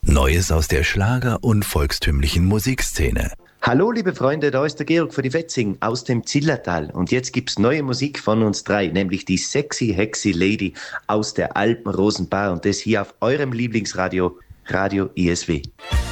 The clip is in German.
Neues aus der Schlager- und volkstümlichen Musikszene. Hallo liebe Freunde, da ist der Georg von die Wetzing aus dem Zillertal und jetzt gibt's neue Musik von uns drei, nämlich die Sexy Hexy Lady aus der Alpen Rosenbar und das hier auf eurem Lieblingsradio, Radio ISW.